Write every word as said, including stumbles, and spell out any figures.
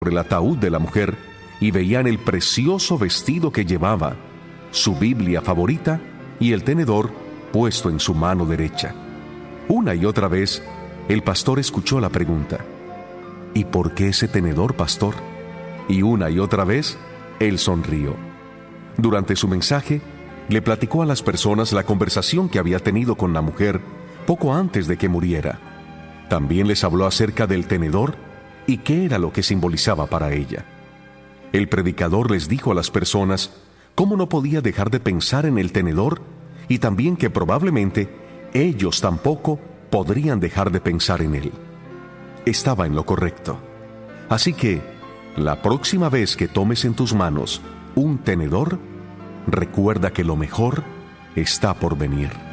el ataúd de la mujer y veían el precioso vestido que llevaba, su Biblia favorita y el tenedor puesto en su mano derecha. Una y otra vez, el pastor escuchó la pregunta: ¿y por qué ese tenedor, pastor? Y una y otra vez, él sonrió. Durante su mensaje, le platicó a las personas la conversación que había tenido con la mujer poco antes de que muriera. También les habló acerca del tenedor y qué era lo que simbolizaba para ella. El predicador les dijo a las personas cómo no podía dejar de pensar en el tenedor y también que probablemente ellos tampoco podrían dejar de pensar en él. Estaba en lo correcto. Así que, la próxima vez que tomes en tus manos un tenedor, recuerda que lo mejor está por venir.